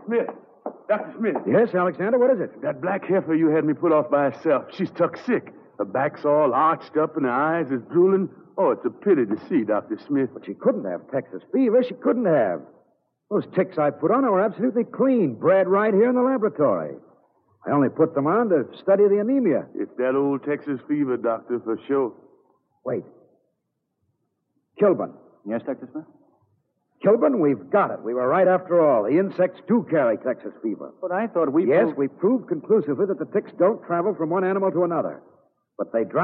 Smith. Dr. Smith. Yes, Alexander, what is it? That black heifer you had me put off by herself. She's tuck sick. Her back's all arched up and her eyes is drooling. Oh, it's a pity to see, Dr. Smith. But she couldn't have Texas fever. She couldn't have. Those ticks I put on her were absolutely clean, bred right here in the laboratory. I only put them on to study the anemia. It's that old Texas fever, Doctor, for sure. Wait. Kilburn. Yes, Dr. Smith? Kilburn, we've got it. We were right after all. The insects do carry Texas fever. But I thought we... Yes, we proved conclusively that the ticks don't travel from one animal to another. But they drive